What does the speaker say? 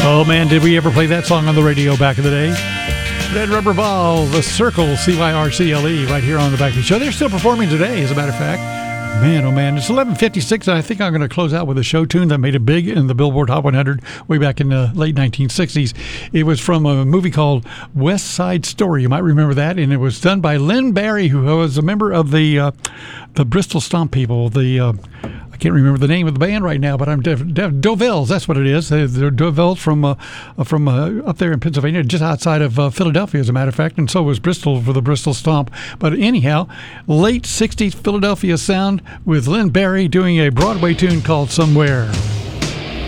Oh man, did we ever play that song on the radio back in the day? Red Rubber Ball, The Circle, Cyrcle, right here on the Backbeat Show. They're still performing today, as a matter of fact. Man, oh man, it's 11:56, and I think I'm going to close out with a show tune that made it big in the Billboard Hot 100 way back in the late 1960s. It was from a movie called West Side Story. You might remember that, and it was done by Lynn Barry, who was a member of the Bristol Stomp people. I can't remember the name of the band right now, but I'm Dovells. That's what it is. They're Dovells from up there in Pennsylvania, just outside of Philadelphia, as a matter of fact, and so was Bristol for the Bristol Stomp. But anyhow, late 60s Philadelphia sound with Lynn Barry doing a Broadway tune called Somewhere.